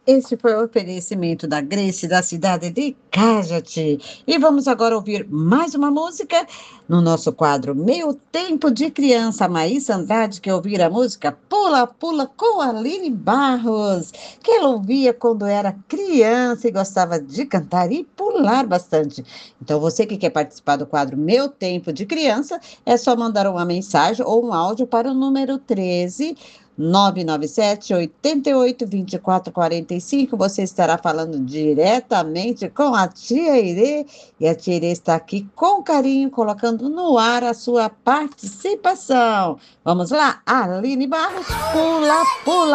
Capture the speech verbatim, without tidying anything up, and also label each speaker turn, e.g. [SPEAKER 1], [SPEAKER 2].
[SPEAKER 1] Esse foi o oferecimento da Grace, da cidade de Cajati. E vamos agora ouvir mais uma música no nosso quadro Meu Tempo de Criança. Maísa Andrade quer ouvir a música Pula Pula com Aline Barros, que ela ouvia quando era criança e gostava de cantar e pular bastante. Então, você que quer participar do quadro Meu Tempo de Criança, é só mandar uma mensagem ou um áudio para o número treze nove nove sete, oito oito, dois quatro quatro cinco. Você estará falando diretamente com a tia Irê, e a tia Irê está aqui com carinho, colocando no ar a sua participação. Vamos lá, Aline Barros, pula, pula.